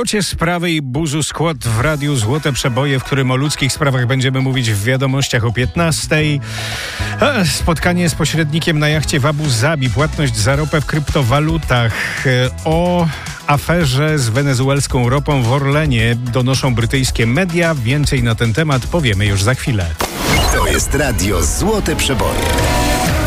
Kocie sprawy i buzu skład w radiu Złote Przeboje, w którym o ludzkich sprawach będziemy mówić w wiadomościach o 15:00. Spotkanie z pośrednikiem na jachcie w Abu Zabi, płatność za ropę w kryptowalutach. O aferze z wenezuelską ropą w Orlenie donoszą brytyjskie media. Więcej na ten temat powiemy już za chwilę. To jest radio Złote Przeboje.